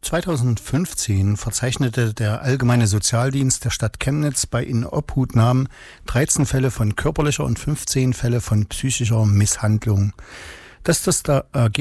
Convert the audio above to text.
2015 verzeichnete der Allgemeine Sozialdienst der Stadt Chemnitz bei Inobhutnahme 13 Fälle von körperlicher und 15 Fälle von psychischer Misshandlung. Dass das